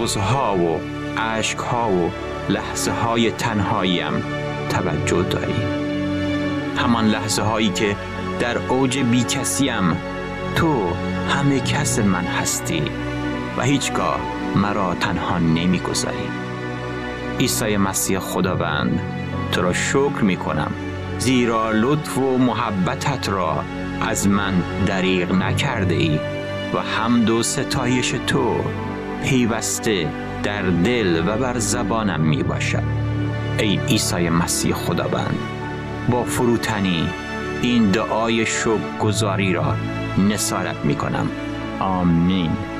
بغض‌ها و اشک‌ها و لحظه‌های تنهاییم توجه داری. همان لحظه‌هایی که در اوج بی‌کسیم تو همه کس من هستی و هیچگاه مرا تنها نمی‌گذاری. عیسی مسیح خداوند، تو را شکر می‌کنم زیرا لطف و محبتت را از من دریغ نکرده ای و حمد و ستایش تو پیوسته در دل و بر زبانم می باشد. ای عیسی مسیح خداوند، با فروتنی این دعای شکرگزاری را نثارت می کنم. آمین.